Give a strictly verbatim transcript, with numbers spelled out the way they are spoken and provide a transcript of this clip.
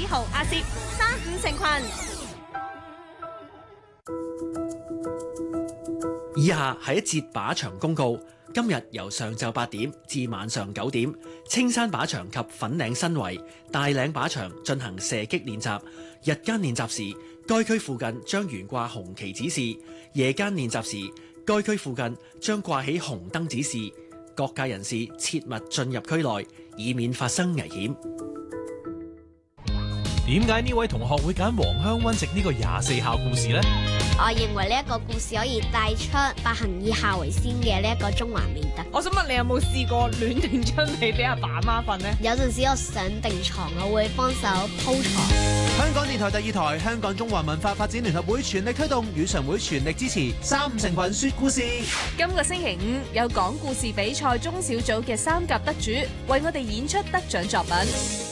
號阿攝三五成群。 以下係一節靶場公告。今日由上晝八點至晚上九點，青山靶場及粉嶺新圍、大嶺靶場進行射擊練習。日間練習時，該區附近將懸掛紅旗指示；夜間練習時，該區附近將掛起紅燈指示。各界人士切勿進入區內，以免發生危險。 點解呢位同學會揀黃香溫食呢個廿四孝故事呢？ 我認為呢一個故事可以帶出百行以孝為先嘅呢一個中華美德。 我想問你有冇試過亂定張被俾阿爸阿媽瞓呢？ 有陣時我上定床，我會幫手鋪床。 香港電台第二台，香港中華文化發展聯合會全力推動，語常會全力支持三五成群說故事。 今個星期五有講故事比賽中小組嘅三甲得主為我哋演出得獎作品。